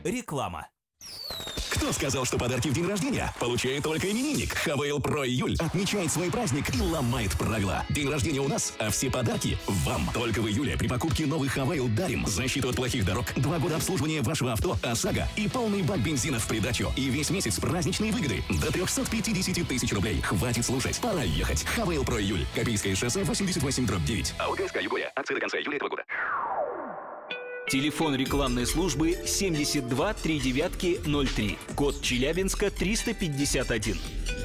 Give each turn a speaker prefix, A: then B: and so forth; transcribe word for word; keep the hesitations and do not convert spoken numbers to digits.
A: Реклама.
B: Кто сказал, что подарки в день рождения получает только именинник? ХВЛ Про Июль отмечает свой праздник и ломает правила. День рождения у нас, а все подарки вам. Только в июле при покупке новых ХВЛ дарим защиту от плохих дорог, два года обслуживания вашего авто ОСАГО и полный бак бензина в придачу. И весь месяц праздничные выгоды до триста пятьдесят тысяч рублей. Хватит слушать, пора ехать. ХВЛ Про Июль. Копейское шоссе восемьдесят восемь дробь девять. АОГСК Югория. Акция до конца июля этого года.
A: Телефон рекламной службы семьдесят два три девятки ноль три. Код Челябинска триста пятьдесят один.